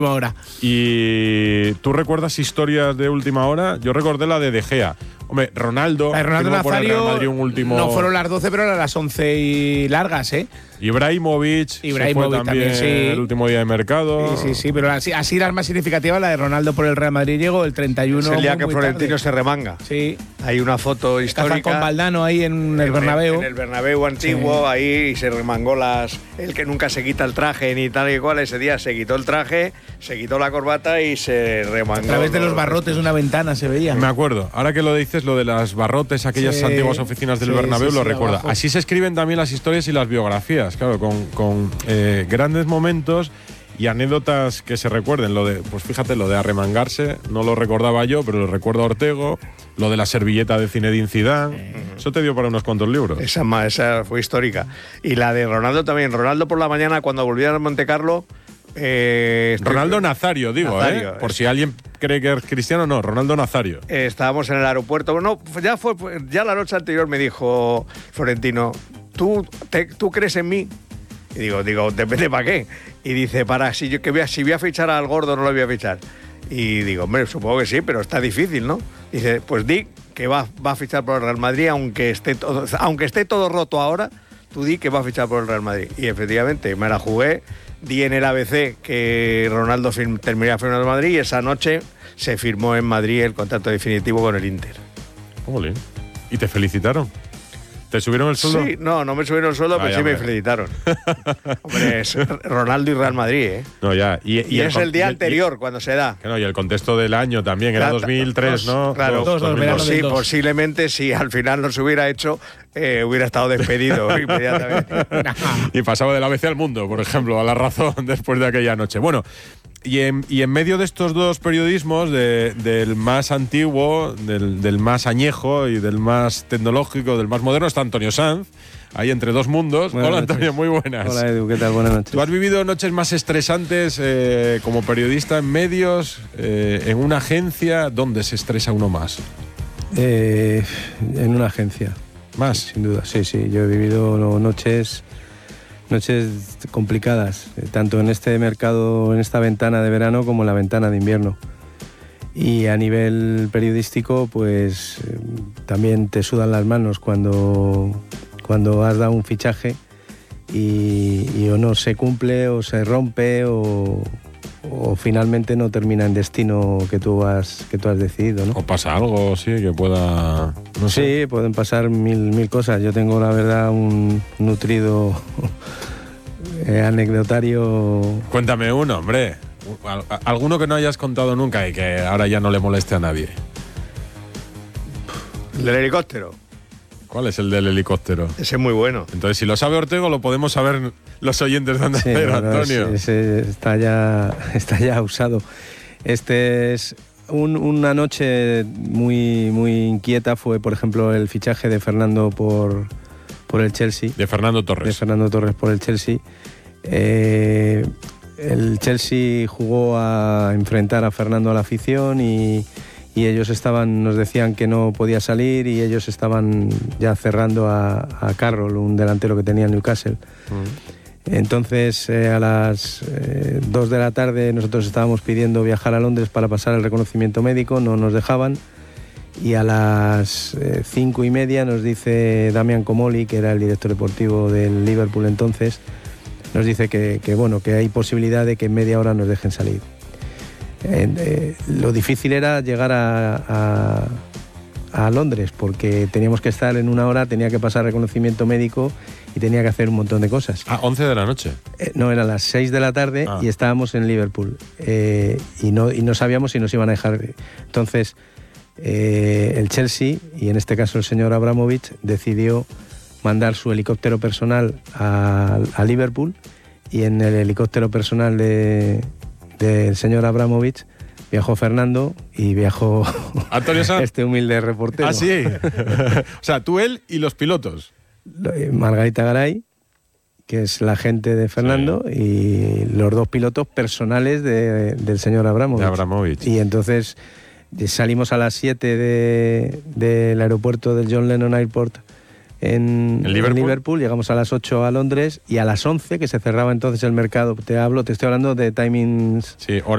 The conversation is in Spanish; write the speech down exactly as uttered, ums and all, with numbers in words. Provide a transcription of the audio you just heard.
hora. ¿Y tú recuerdas historias de última hora? Yo recordé la de De Gea. Hombre, Ronaldo, La Ronaldo firmó por el Real Nazario Madrid un último… no fueron las doce, pero eran las once y largas, ¿eh? Ibrahimovic, Ibrahimovic se fue también, también, sí. el último día de mercado. Sí, sí, sí, pero así, así la más significativa, la de Ronaldo por el Real Madrid llegó el treinta y uno. Es el día muy, que muy Florentino tarde. se remanga. Sí. Hay una foto histórica. Está con Valdano ahí en el Bernabéu. En el Bernabéu antiguo, Sí. ahí se remangó las… El que nunca se quita el traje ni tal y cual, ese día se quitó el traje, se quitó la corbata y se remangó. A través de los barrotes de una ventana se veía. Me acuerdo. Ahora que lo dices, lo de las barrotes, aquellas Sí. antiguas oficinas del Sí, Bernabéu, sí, lo sí, recuerdo. abajo. Así se escriben también las historias y las biografías, claro, con, con eh, grandes momentos y anécdotas que se recuerden. Lo de, pues fíjate, lo de arremangarse, no lo recordaba yo, pero lo recuerdo a Ortego. Lo de la servilleta de Zinedine Zidane. Uh-huh. Eso te dio para unos cuantos libros. Esa, esa fue histórica. Y la de Ronaldo también. Ronaldo por la mañana, cuando volvía a Monte Carlo… Eh, Ronaldo Nazario, digo, Nazario, ¿eh? Por si alguien cree que es cristiano, no, Ronaldo Nazario. Eh, estábamos en el aeropuerto. Bueno, ya fue ya la noche anterior me dijo Florentino, ¿tú, te, ¿tú crees en mí? Y digo, digo, depende para qué. Y dice, para, si yo que voy a, si voy a fichar al gordo, no lo voy a fichar. Y digo, hombre, supongo que sí, pero está difícil, ¿no? Dice, pues di que va, va a fichar por el Real Madrid, aunque esté todo, aunque esté todo roto ahora, tú di que va a fichar por el Real Madrid. Y efectivamente, me la jugué. Di en el A B C que Ronaldo firm, terminaría firmando en Madrid y esa noche se firmó en Madrid el contrato definitivo con el Inter. Ole. ¿Y te felicitaron? ¿Te subieron el sueldo? Sí, no, no me subieron el sueldo, pero sí me felicitaron. Hombre, es Ronaldo y Real Madrid, ¿eh? No, ya. Y, y, y es el, el día y, anterior, y, cuando se da. Que no, y el contexto del año también, era dos mil tres, ¿no? Claro, dos, dos, dos, sí, posiblemente si al final no se hubiera hecho, eh, hubiera estado despedido inmediatamente. Y pasaba del A B C al Mundo, por ejemplo, a La Razón, después de aquella noche. Bueno, y en, y en medio de estos dos periodismos, de, del más antiguo, del, del más añejo y del más tecnológico, del más moderno, está Antonio Sanz, ahí entre dos mundos. Buenas Hola, noches. Antonio, muy buenas. Hola, Edu, ¿qué tal? Buenas noches. ¿Tú has vivido noches más estresantes eh, como periodista en medios, eh, en una agencia? ¿Dónde se estresa uno más? Eh, en una agencia. ¿Más? Sin duda, sí, sí. Yo he vivido noches… Noches complicadas, tanto en este mercado, en esta ventana de verano como en la ventana de invierno. Y a nivel periodístico, pues eh, también te sudan las manos cuando, cuando has dado un fichaje y, y o no se cumple o se rompe o, o finalmente no termina en destino que tú has, que tú has decidido, ¿no? O pasa algo, sí, que pueda… No sé. Sí, pueden pasar mil, mil cosas. Yo tengo, la verdad, un nutrido eh, anecdotario. Cuéntame uno, hombre. Alguno que no hayas contado nunca y que ahora ya no le moleste a nadie. ¿El del helicóptero? ¿Cuál es el del helicóptero? Ese es muy bueno. Entonces, si lo sabe Ortego, lo podemos saber los oyentes de Onda Sí, Cero, no, no, Antonio. Ese, ese está, ya, está ya usado. Este es un, una noche muy, muy inquieta. Fue, por ejemplo, el fichaje de Fernando por, por el Chelsea. De Fernando Torres. De Fernando Torres por el Chelsea. Eh, el Chelsea jugó a enfrentar a Fernando a la afición y, y ellos estaban, nos decían que no podía salir y ellos estaban ya cerrando a, a Carroll, un delantero que tenía el Newcastle. Mm. Entonces eh, a las eh, dos de la tarde nosotros estábamos pidiendo viajar a Londres para pasar el reconocimiento médico, no nos dejaban, y a las eh, cinco y media nos dice Damian Comolli, que era el director deportivo del Liverpool entonces, nos dice que, que, bueno, que hay posibilidad de que en media hora nos dejen salir. Eh, eh, lo difícil era llegar a, a, a Londres, porque teníamos que estar en una hora, tenía que pasar reconocimiento médico y tenía que hacer un montón de cosas. ¿A once de la noche? Eh, no, eran las seis de la tarde ah. y estábamos en Liverpool. Eh, y, no, y no sabíamos si nos iban a dejar. Entonces, eh, el Chelsea, y en este caso el señor Abramovich, decidió mandar su helicóptero personal a, a Liverpool, y en el helicóptero personal de, del señor Abramovich viajó Fernando y viajó Antonio Sanz, este humilde reportero. Ah, sí. O sea, tú, él y los pilotos. Margarita Garay, que es la agente de Fernando, sí, y los dos pilotos personales de, del señor Abramovich. De Abramovich. Y entonces salimos a las siete de, del aeropuerto del John Lennon Airport en, ¿En Liverpool? en Liverpool, llegamos a las ocho a Londres y a las once, que se cerraba entonces el mercado, te hablo, te estoy hablando de timings… Sí,